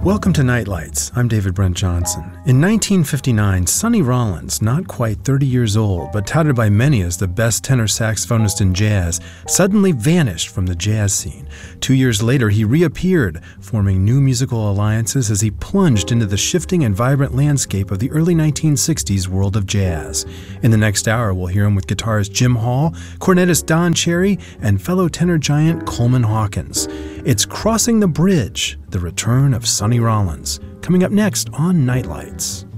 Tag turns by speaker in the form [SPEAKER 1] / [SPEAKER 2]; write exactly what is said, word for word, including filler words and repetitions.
[SPEAKER 1] Welcome to Nightlights. I'm David Brent Johnson. In nineteen fifty-nine, Sonny Rollins, not quite thirty years old, but touted by many as the best tenor saxophonist in jazz, suddenly vanished from the jazz scene. Two years later, he reappeared, forming new musical alliances as he plunged into the shifting and vibrant landscape of the early nineteen sixties world of jazz. In the next hour, we'll hear him with guitarist Jim Hall, cornetist Don Cherry, and fellow tenor giant Coleman Hawkins. It's Crossing the Bridge, the return of Sonny Rollins, coming up next on Nightlights.